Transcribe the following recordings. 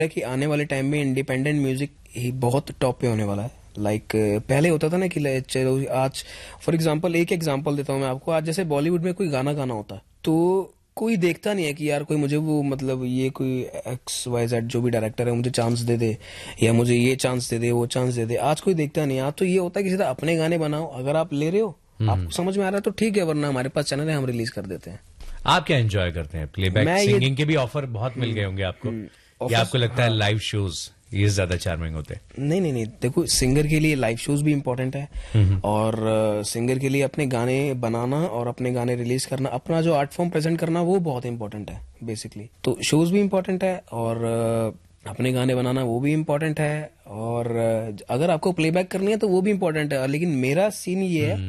है कि आने वाले टाइम में इंडिपेंडेंट म्यूजिक ही बहुत टॉप पे होने वाला है। पहले होता था ना कि चलो आज फॉर एग्जांपल एक एग्जांपल देता हूँ मैं आपको। आज जैसे बॉलीवुड में कोई गाना गाना होता है तो कोई देखता नहीं है कि यार कोई मुझे वो मतलब ये कोई XYZ जो भी डायरेक्टर है मुझे चांस दे दे या मुझे ये चांस दे दे वो चांस दे दे। आज कोई देखता नहीं है। आज तो ये होता है कि सीधा अपने गाने बनाओ, अगर आप ले रहे हो आपको समझ में आ रहा है तो ठीक है, वरना हमारे पास चैनल है, हम रिलीज कर देते हैं। आप क्या एंजॉय करते हैं? प्लेबैक सिंगिंग के भी ऑफर बहुत मिल गए होंगे आपको, या आपको लगता है लाइव शोज ये ज्यादा चार्मिंग होते हैं? नहीं, देखो सिंगर के लिए लाइव शोज भी इम्पोर्टेंट है और सिंगर के लिए अपने गाने बनाना और अपने गाने रिलीज करना, अपना जो आर्ट फॉर्म प्रेजेंट करना वो बहुत इंपॉर्टेंट है बेसिकली। तो शोज भी इम्पोर्टेंट है और अपने गाने बनाना वो भी इम्पोर्टेंट है और अगर आपको प्लेबैक करनी है तो वो भी इम्पोर्टेंट है। लेकिन मेरा सीन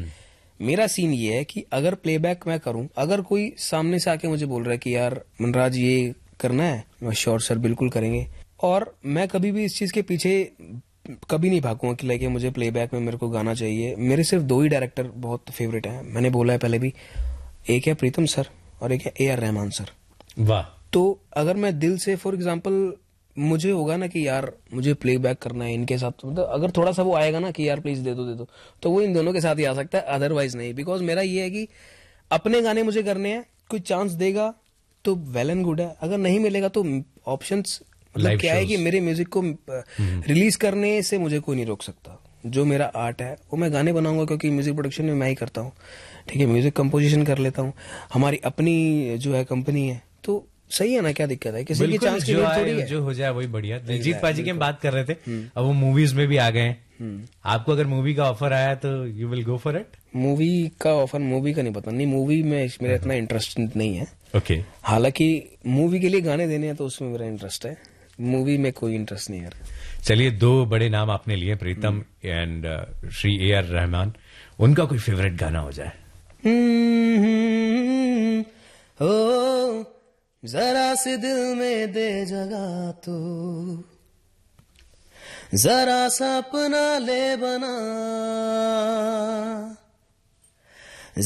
ये है कि अगर प्लेबैक मैं करूं, अगर कोई सामने से आके मुझे बोल रहा है कि यार मनराज ये करना है, मैं श्योर सर बिल्कुल करेंगे। और मैं कभी भी इस चीज के पीछे कभी नहीं भागूंगा कि लाइक मुझे प्लेबैक में मेरे को गाना चाहिए। मेरे सिर्फ 2 ही डायरेक्टर बहुत फेवरेट हैं, मैंने बोला है पहले भी, एक है प्रीतम सर और एक है AR रहमान सर। वाह। तो अगर मैं दिल से फॉर एग्जांपल मुझे होगा ना कि यार मुझे प्लेबैक करना है इनके साथ, तो अगर थोड़ा सा वो आएगा ना कि यार प्लीज दे दो तो वो इन दोनों के साथ ही आ सकता है, अदरवाइज नहीं। बिकॉज मेरा ये है कि अपने गाने मुझे करने हैं, कोई चांस देगा तो वेल एंड गुड है, अगर नहीं मिलेगा तो ऑप्शंस मतलब क्या है कि मेरे म्यूजिक को रिलीज करने से मुझे कोई नहीं रोक सकता। जो मेरा आर्ट है वो मैं गाने बनाऊंगा, क्योंकि म्यूजिक प्रोडक्शन में मैं ही करता हूँ, ठीक है, म्यूजिक कंपोजिशन कर लेता हूँ, हमारी अपनी जो है कंपनी है, तो सही है ना, क्या दिक्कत है, किसी की चांस की थोड़ी है। जो हो जाए वही बढ़िया। दिलजीत पाजी की हम बात कर रहे थे, अब वो मूवीज में भी आ गए हैं। आपको अगर मूवी का ऑफर आया तो you will go for it? Movie का ऑफर, मूवी का नहीं पता, नहीं मूवी में मेरा इतना इंटरेस्ट नहीं है। ओके। हालांकि मूवी के लिए गाने देने हैं तो उसमें मेरा इंटरेस्ट है, मूवी में कोई इंटरेस्ट नहीं है। चलिए, 2 बड़े नाम आपने लिए, प्रीतम एंड श्री AR रहमान, उनका कोई फेवरेट गाना हो जाए? ओ जरा सी दिल में दे जगह तो, जरा सा अपना ले बना,